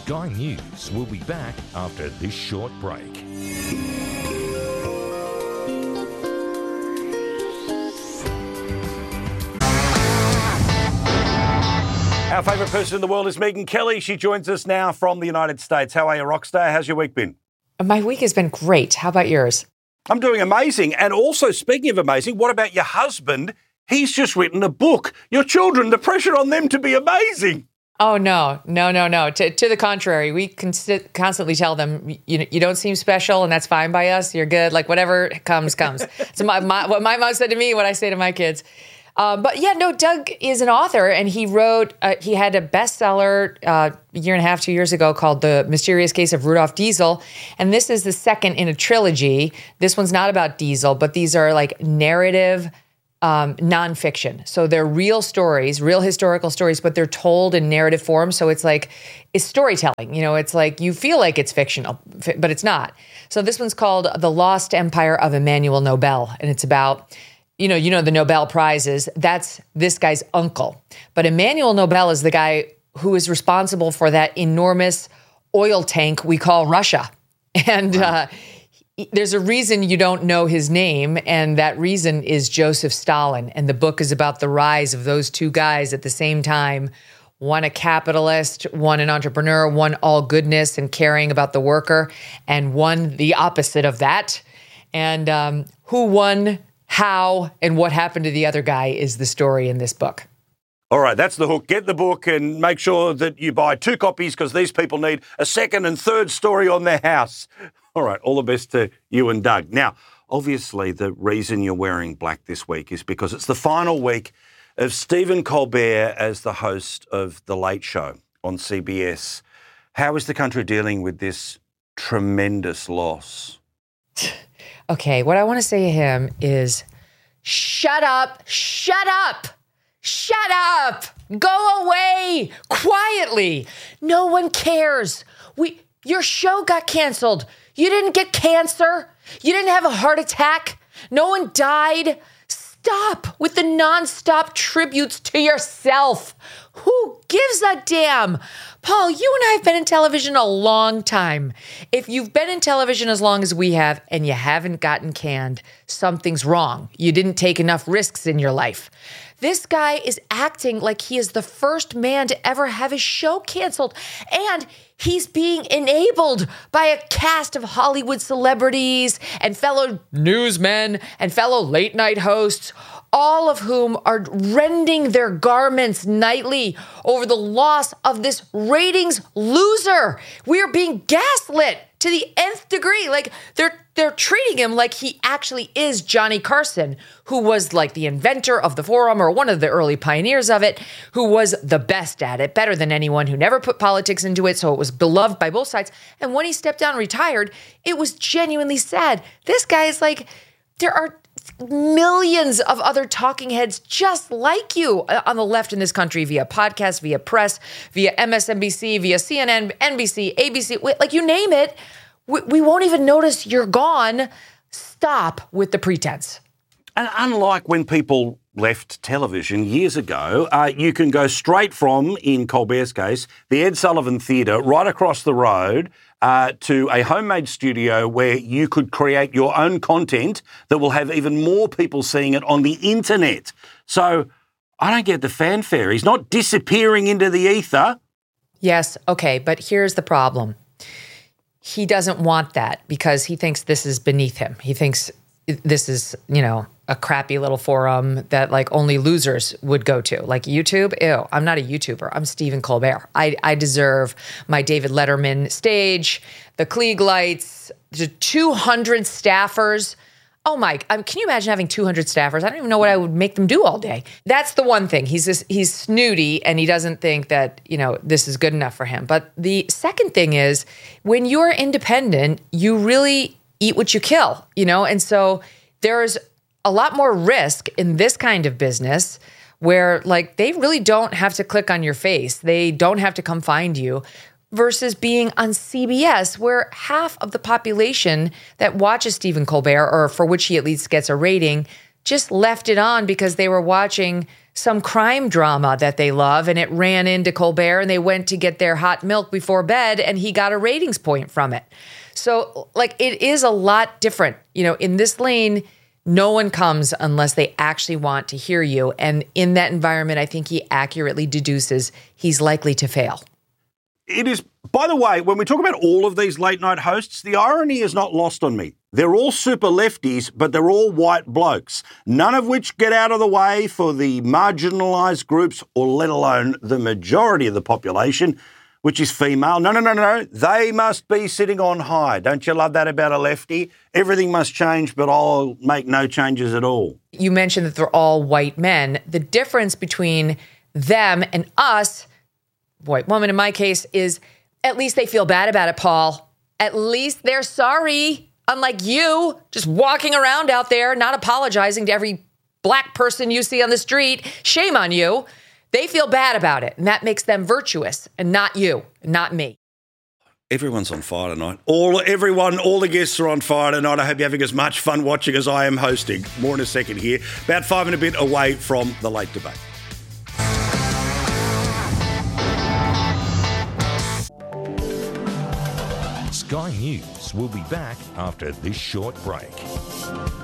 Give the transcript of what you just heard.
Sky News will be back after this short break. Our favourite person in the world is Megyn Kelly. She joins us now from the United States. How are you, Rockstar? How's your week been? My week has been great. How about yours? I'm doing amazing. And also, speaking of amazing, what about your husband? He's just written a book. Your children, the pressure on them to be amazing. Oh, no. To the contrary, we constantly tell them, you don't seem special, and that's fine by us. You're good. Like, whatever comes. So what my mom said to me, what I say to my kids. But yeah, no, Doug is an author, and he wrote, he had a bestseller a year and a half, 2 years ago called The Mysterious Case of Rudolph Diesel. And this is the second in a trilogy. This one's not about Diesel, but these are like narrative nonfiction. So they're real stories, real historical stories, but they're told in narrative form. So it's storytelling. It's like you feel like it's fictional, but it's not. So this one's called The Lost Empire of Emmanuel Nobel. And it's about, the Nobel Prizes. That's this guy's uncle. But Emmanuel Nobel is the guy who is responsible for that enormous oil tank we call Russia. And there's a reason you don't know his name, and that reason is Joseph Stalin. And the book is about the rise of those two guys at the same time. One a capitalist, one an entrepreneur, one all goodness and caring about the worker, and one the opposite of that. And who won, how, and what happened to the other guy is the story in this book. All right, that's the hook. Get the book and make sure that you buy 2 copies because these people need a second and third story on their house. All right, all the best to you and Doug. Now, obviously, the reason you're wearing black this week is because it's the final week of Stephen Colbert as the host of The Late Show on CBS. How is the country dealing with this tremendous loss? Okay, what I want to say to him is, shut up, go away, quietly. No one cares. Your show got canceled. You didn't get cancer. You didn't have a heart attack. No one died. Stop with the nonstop tributes to yourself. Who gives a damn? Paul, you and I have been in television a long time. If you've been in television as long as we have and you haven't gotten canned, something's wrong. You didn't take enough risks in your life. This guy is acting like he is the first man to ever have his show canceled, and he's being enabled by a cast of Hollywood celebrities and fellow newsmen and fellow late night hosts, all of whom are rending their garments nightly over the loss of this ratings loser. We are being gaslit to the nth degree. Like they're treating him like he actually is Johnny Carson, who was like the inventor of the forum or one of the early pioneers of it, who was the best at it, better than anyone, who never put politics into it. So it was beloved by both sides. And when he stepped down and retired, it was genuinely sad. This guy is like, there are millions of other talking heads just like you on the left in this country via podcast, via press, via MSNBC, via CNN, NBC, ABC, like you name it. We won't even notice you're gone. Stop with the pretense. And unlike when people left television years ago, you can go straight from, in Colbert's case, the Ed Sullivan Theatre right across the road to a homemade studio where you could create your own content that will have even more people seeing it on the internet. So I don't get the fanfare. He's not disappearing into the ether. Yes, okay, but here's the problem. He doesn't want that because he thinks this is beneath him. He thinks this is, a crappy little forum that like only losers would go to. Like YouTube, ew, I'm not a YouTuber. I'm Stephen Colbert. I deserve my David Letterman stage, the Klieg lights, the 200 staffers. Oh my, can you imagine having 200 staffers? I don't even know what I would make them do all day. That's the one thing. He's snooty and he doesn't think that, this is good enough for him. But the second thing is when you're independent, you really eat what you kill, And so there's a lot more risk in this kind of business where like they really don't have to click on your face. They don't have to come find you. Versus being on CBS, where half of the population that watches Stephen Colbert, or for which he at least gets a rating, just left it on because they were watching some crime drama that they love, and it ran into Colbert, and they went to get their hot milk before bed, and he got a ratings point from it. So, like, it is a lot different. You know, in this lane, no one comes unless they actually want to hear you. And in that environment, I think he accurately deduces he's likely to fail. It is, by the way, when we talk about all of these late night hosts, the irony is not lost on me. They're all super lefties, but they're all white blokes, none of which get out of the way for the marginalised groups, or let alone the majority of the population, which is female. No. They must be sitting on high. Don't you love that about a lefty? Everything must change, but I'll make no changes at all. You mentioned that they're all white men. The difference between them and us, white woman in my case, is at least they feel bad about it, Paul. At least they're sorry. Unlike you, just walking around out there, not apologizing to every black person you see on the street. Shame on you. They feel bad about it, and that makes them virtuous, and not you, not me. Everyone's on fire tonight. All the guests are on fire tonight. I hope you're having as much fun watching as I am hosting. More in a second here. About 5 and a bit away from the late debate. Sky News will be back after this short break.